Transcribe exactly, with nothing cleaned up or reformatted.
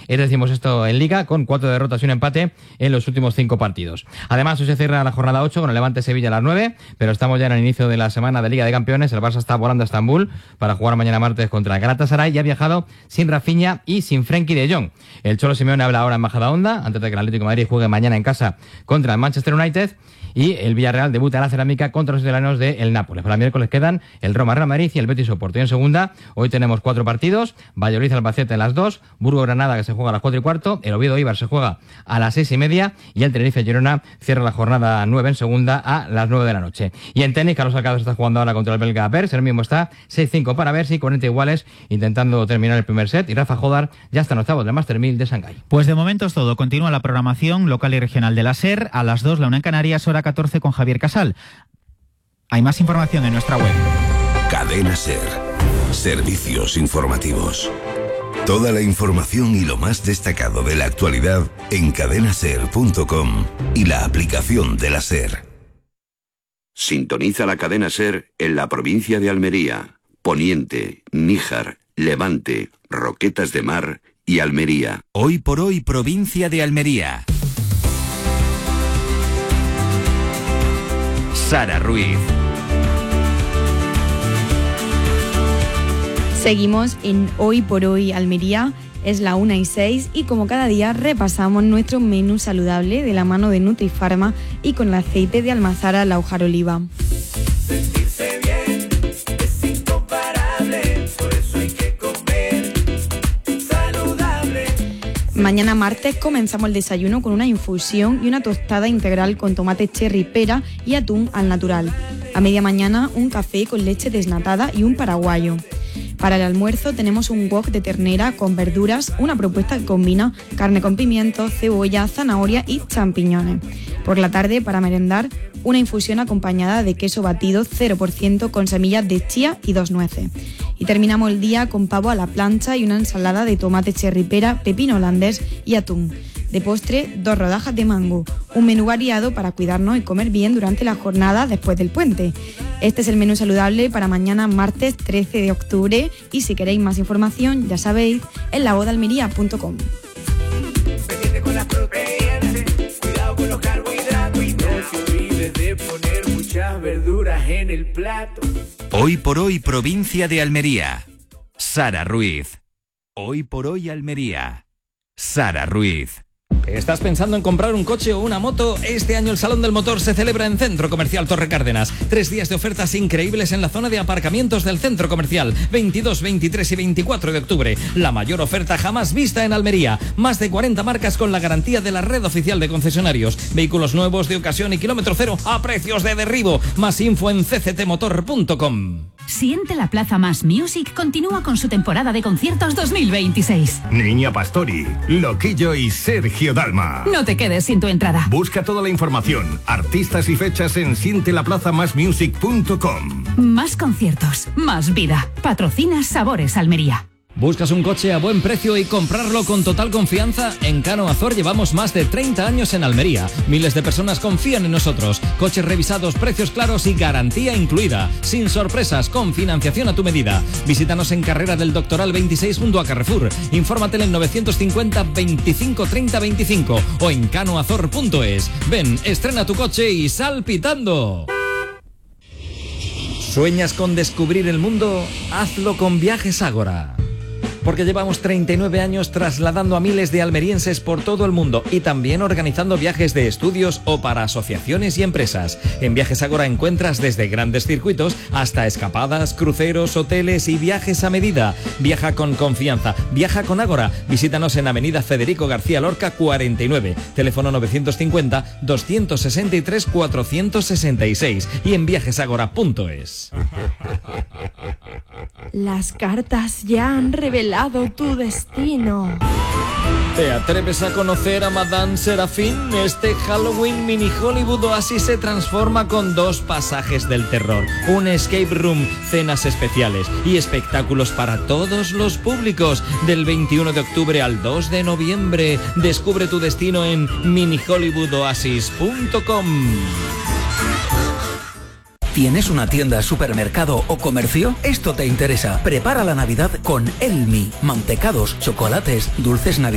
es decimos esto en Liga, con cuatro derrotas y un empate en los últimos cinco partidos. Además, hoy se cierra la jornada ocho con el Levante Sevilla a las nueve, pero estamos ya en el inicio de la semana de Liga de Campeones. El Barça está volando a Estambul para jugar mañana martes contra el Galatasaray y ha viajado sin Rafinha y sin Frenkie de Jong. El Cholo Simeone habla ahora en Majadahonda, antes de que el Atlético de Madrid juegue mañana en casa contra el Manchester United, y el Villarreal debuta en la Cerámica contra los italianos de el Nápoles. Para el miércoles quedan el Roma Real Madrid y el Betis Oporto. Y en segunda, hoy tenemos cuatro partidos: Valladolid Albacete en las dos, Burgos Granada, que se juega a las cuatro y cuarto, el Oviedo Eibar se juega a las seis y media, y el Tenerife Girona cierra la jornada nueve en segunda a las nueve de la noche. Y en tenis, Carlos Alcaraz está jugando ahora contra el belga Bergs, el mismo está seis cinco para Bergs, cuarenta iguales, intentando terminar el primer set, y Rafa Jodar ya está en octavos del Master mil de Shanghái. Pues de momento es todo. Continúa la programación local y regional de la SER. A las dos, la una en Canarias, hora catorce, con Javier Casal. Hay más información en nuestra web. Cadena SER. Servicios informativos. Toda la información y lo más destacado de la actualidad en cadena ser punto com y la aplicación de la SER. Sintoniza la cadena SER en la provincia de Almería, Poniente, Níjar, Levante, Roquetas de Mar y Almería. Hoy por hoy, provincia de Almería. Sara Ruiz. Seguimos en Hoy por Hoy Almería, es la una y seis, y como cada día repasamos nuestro menú saludable de la mano de Nutrifarma y con el aceite de Almazara Laujar Oliva. Sentirse bien es incomparable, por eso hay que comer saludable. Mañana martes comenzamos el desayuno con una infusión y una tostada integral con tomate cherry, pera y atún al natural. A media mañana un café con leche desnatada y un paraguayo. Para el almuerzo tenemos un wok de ternera con verduras, una propuesta que combina carne con pimiento, cebolla, zanahoria y champiñones. Por la tarde, para merendar, una infusión acompañada de queso batido cero por ciento con semillas de chía y dos nueces. Y terminamos el día con pavo a la plancha y una ensalada de tomate cherry, pera, pepino holandés y atún. De postre, dos rodajas de mango. Un menú variado para cuidarnos y comer bien durante la jornada después del puente. Este es el menú saludable para mañana martes trece de octubre, y si queréis más información, ya sabéis, en la voz de almería punto com. Pendiente con las proteínas, cuidado con los carbohidratos y no te olvides de poner muchas verduras en el plato. Hoy por hoy, provincia de Almería. Sara Ruiz. Hoy por hoy, Almería. Sara Ruiz. ¿Estás pensando en comprar un coche o una moto? Este año el Salón del Motor se celebra en Centro Comercial Torre Cárdenas. Tres días de ofertas increíbles en la zona de aparcamientos del centro comercial. veintidós, veintitrés y veinticuatro de octubre. La mayor oferta jamás vista en Almería. Más de cuarenta marcas con la garantía de la red oficial de concesionarios. Vehículos nuevos de ocasión y kilómetro cero a precios de derribo. Más info en c c t motor punto com. Siente la Plaza Más Music continúa con su temporada de conciertos dos mil veintiséis. Niña Pastori, Loquillo y Sergio Dalma. No te quedes sin tu entrada. Busca toda la información, artistas y fechas en siente la plaza más music punto com. Más conciertos, más vida. Patrocina Sabores Almería. ¿Buscas un coche a buen precio y comprarlo con total confianza? En Cano Azor llevamos más de treinta años en Almería. Miles de personas confían en nosotros. Coches revisados, precios claros y garantía incluida. Sin sorpresas, con financiación a tu medida. Visítanos en Carrera del Doctoral veintiséis junto a Carrefour. Infórmate en el novecientos cincuenta, veinticinco, treinta, veinticinco o en cano azor punto es. Ven, estrena tu coche y sal pitando. ¿Sueñas con descubrir el mundo? Hazlo con Viajes Ágora. Porque llevamos treinta y nueve años trasladando a miles de almerienses por todo el mundo y también organizando viajes de estudios o para asociaciones y empresas. En Viajes Ágora encuentras desde grandes circuitos hasta escapadas, cruceros, hoteles y viajes a medida. Viaja con confianza, viaja con Ágora. Visítanos en Avenida Federico García Lorca cuarenta y nueve, teléfono novecientos cincuenta, doscientos sesenta y tres, cuatrocientos sesenta y seis y en viajes ágora punto es. Las cartas ya han revelado tu destino. ¿Te atreves a conocer a Madame Serafín? Este Halloween Mini Hollywood Oasis se transforma con dos pasajes del terror, un escape room, cenas especiales y espectáculos para todos los públicos. Del veintiuno de octubre al dos de noviembre. Descubre tu destino en mini hollywood oasis punto com. ¿Tienes una tienda, supermercado o comercio? Esto te interesa. Prepara la Navidad con Elmi. Mantecados, chocolates, dulces navideños.